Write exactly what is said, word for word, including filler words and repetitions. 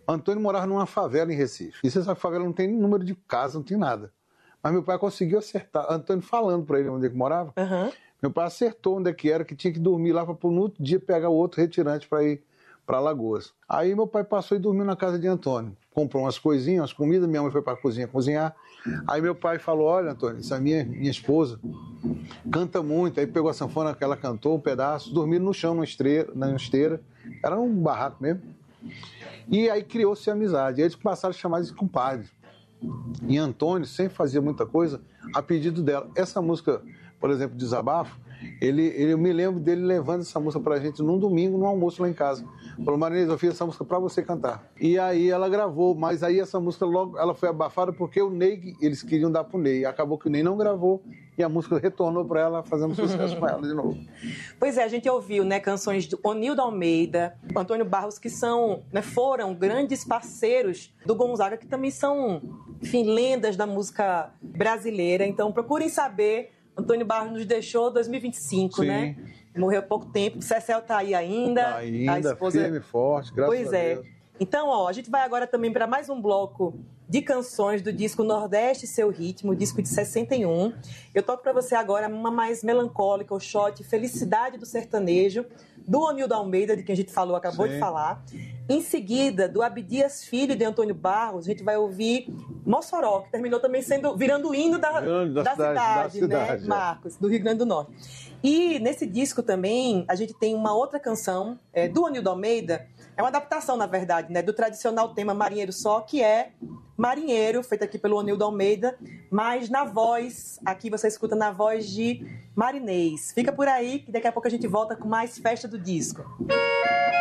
Antônio morava numa favela em Recife. E você sabe que favela não tem número de casa, não tem nada. Mas meu pai conseguiu acertar. Antônio falando para ele onde é que morava. Uhum. Meu pai acertou onde é que era, que tinha que dormir lá para no outro dia pegar o outro retirante para ir para Alagoas. Aí meu pai passou e dormiu na casa de Antônio. Comprou umas coisinhas, umas comidas, minha mãe foi para a cozinha cozinhar. Aí meu pai falou, olha, Antônio, essa minha, minha esposa canta muito. Aí pegou a sanfona que ela cantou, um pedaço, dormiram no chão, numa esteira, na esteira. Era um barraco mesmo. E aí criou-se a amizade. Aí eles passaram a chamar de compadre. E Antônio sempre fazia muita coisa a pedido dela. Essa música, por exemplo, Desabafo, ele, ele, eu me lembro dele levando essa música pra gente num domingo, no almoço lá em casa. Falou, Marinês, eu fiz essa música pra você cantar. E aí ela gravou, mas aí essa música logo ela foi abafada porque o Ney, eles queriam dar pro Ney. Acabou que o Ney não gravou e a música retornou pra ela, fazendo sucesso com ela de novo. Pois é, a gente ouviu, né, canções de Onildo Almeida, Antônio Barros, que são, né, foram grandes parceiros do Gonzaga, que também são, enfim, lendas da música brasileira. Então procurem saber. Antônio Barros nos deixou em dois mil e vinte e cinco, Sim. né? Morreu há pouco tempo. O Cecel tá aí ainda. Tá ainda, a esposa... firme e forte, graças pois a é. Deus. Então, ó, a gente vai agora também para mais um bloco de canções do disco Nordeste e Seu Ritmo, disco de sessenta e um. Eu toco para você agora uma mais melancólica, o shot Felicidade do Sertanejo, do Onildo Almeida, de quem a gente falou, acabou Sim. de falar. Em seguida, do Abdias Filho de Antônio Barros, a gente vai ouvir Mossoró, que terminou também sendo, virando o hino da, Da da, cidade, cidade, da né, cidade, é. Marcos, do Rio Grande do Norte. E nesse disco também, a gente tem uma outra canção é, do Onildo Almeida, é uma adaptação, na verdade, né, do tradicional tema Marinheiro Só, que é Marinheiro, feito aqui pelo Onildo Almeida, mas na voz, aqui você escuta na voz de Marinês. Fica por aí, que daqui a pouco a gente volta com mais Festa do Disco.